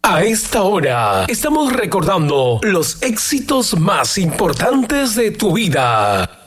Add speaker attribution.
Speaker 1: A esta hora estamos recordando los éxitos más importantes de tu vida.